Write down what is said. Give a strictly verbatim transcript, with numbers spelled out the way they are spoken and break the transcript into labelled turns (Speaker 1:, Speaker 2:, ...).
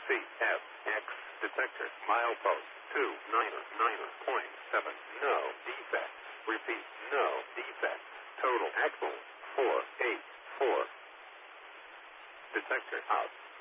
Speaker 1: C F X detector milepost two niner niner point seven. No defects. Repeat, no defects. Total axle four eight four. Detector out.